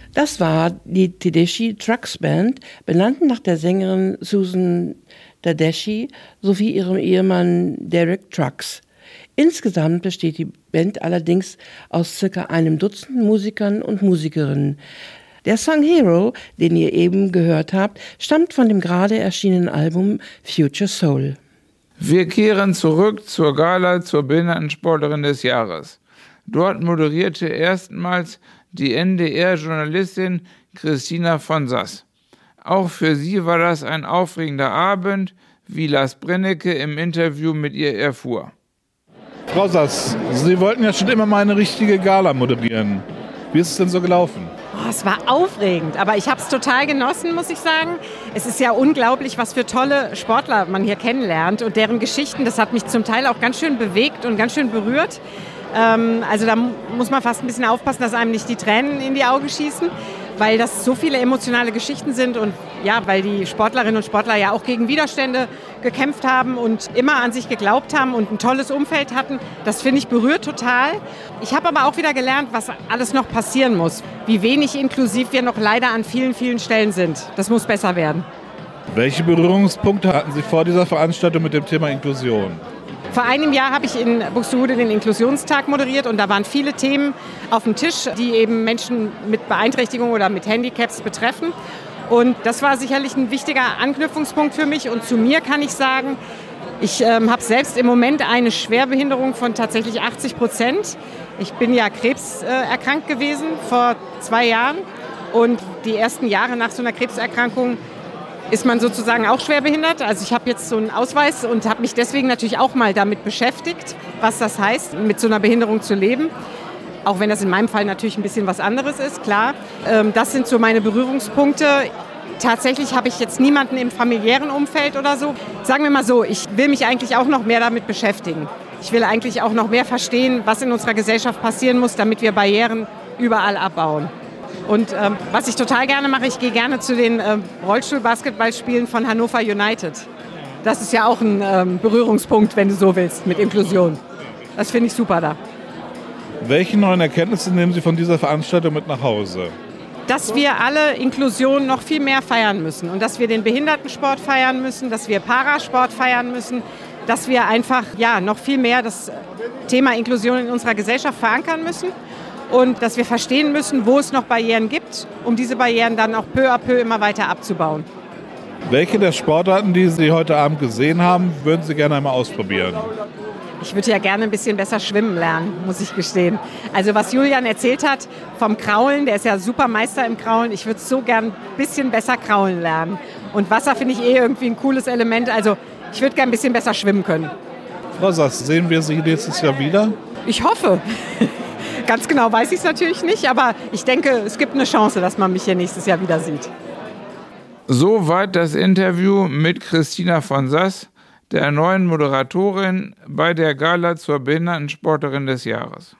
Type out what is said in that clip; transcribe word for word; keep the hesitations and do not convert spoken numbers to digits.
Das war die Tedeschi Trucks Band, benannt nach der Sängerin Susan Tedeschi sowie ihrem Ehemann Derek Trucks. Insgesamt besteht die Band allerdings aus circa einem Dutzend Musikern und Musikerinnen. Der Song Hero, den ihr eben gehört habt, stammt von dem gerade erschienenen Album Future Soul. Wir kehren zurück zur Gala zur Behindertensportlerin des Jahres. Dort moderierte erstmals die N D R-Journalistin Christina von Sass. Auch für sie war das ein aufregender Abend, wie Lars Brennecke im Interview mit ihr erfuhr. Frau Sass, Sie wollten ja schon immer mal eine richtige Gala moderieren. Wie ist es denn so gelaufen? Oh, es war aufregend, aber ich habe es total genossen, muss ich sagen. Es ist ja unglaublich, was für tolle Sportler man hier kennenlernt und deren Geschichten, das hat mich zum Teil auch ganz schön bewegt und ganz schön berührt. Ähm, also da muss man fast ein bisschen aufpassen, dass einem nicht die Tränen in die Augen schießen, weil das so viele emotionale Geschichten sind und ja, weil die Sportlerinnen und Sportler ja auch gegen Widerstände gekämpft haben und immer an sich geglaubt haben und ein tolles Umfeld hatten. Das finde ich berührt total. Ich habe aber auch wieder gelernt, was alles noch passieren muss. Wie wenig inklusiv wir noch leider an vielen, vielen Stellen sind. Das muss besser werden. Welche Berührungspunkte hatten Sie vor dieser Veranstaltung mit dem Thema Inklusion? Vor einem Jahr habe ich in Buxtehude den Inklusionstag moderiert und da waren viele Themen auf dem Tisch, die eben Menschen mit Beeinträchtigung oder mit Handicaps betreffen. Und das war sicherlich ein wichtiger Anknüpfungspunkt für mich. Und zu mir kann ich sagen, ich ähm, habe selbst im Moment eine Schwerbehinderung von tatsächlich achtzig Prozent. Ich bin ja krebserkrankt äh, gewesen vor zwei Jahren. Und die ersten Jahre nach so einer Krebserkrankung ist man sozusagen auch schwerbehindert. Also ich habe jetzt so einen Ausweis und habe mich deswegen natürlich auch mal damit beschäftigt, was das heißt, mit so einer Behinderung zu leben. Auch wenn das in meinem Fall natürlich ein bisschen was anderes ist, klar. Ähm, das sind so meine Berührungspunkte. Tatsächlich habe ich jetzt niemanden im familiären Umfeld oder so. Sagen wir mal so, ich will mich eigentlich auch noch mehr damit beschäftigen. Ich will eigentlich auch noch mehr verstehen, was in unserer Gesellschaft passieren muss, damit wir Barrieren überall abbauen. Und ähm, was ich total gerne mache, ich gehe gerne zu den ähm, Rollstuhl-Basketballspielen von Hannover United. Das ist ja auch ein ähm, Berührungspunkt, wenn du so willst, mit Inklusion. Das finde ich super da. Welche neuen Erkenntnisse nehmen Sie von dieser Veranstaltung mit nach Hause? Dass wir alle Inklusion noch viel mehr feiern müssen und dass wir den Behindertensport feiern müssen, dass wir Parasport feiern müssen, dass wir einfach ja, noch viel mehr das Thema Inklusion in unserer Gesellschaft verankern müssen und dass wir verstehen müssen, wo es noch Barrieren gibt, um diese Barrieren dann auch peu à peu immer weiter abzubauen. Welche der Sportarten, die Sie heute Abend gesehen haben, würden Sie gerne einmal ausprobieren? Ich würde ja gerne ein bisschen besser schwimmen lernen, muss ich gestehen. Also was Julian erzählt hat vom Kraulen, der ist ja super Meister im Kraulen. Ich würde so gern ein bisschen besser kraulen lernen. Und Wasser finde ich eh irgendwie ein cooles Element. Also ich würde gern ein bisschen besser schwimmen können. Frau Sass, sehen wir Sie nächstes Jahr wieder? Ich hoffe. Ganz genau weiß ich es natürlich nicht, aber ich denke, es gibt eine Chance, dass man mich hier nächstes Jahr wieder sieht. Soweit das Interview mit Christina von Sass, der neuen Moderatorin bei der Gala zur Behindertensportlerin des Jahres.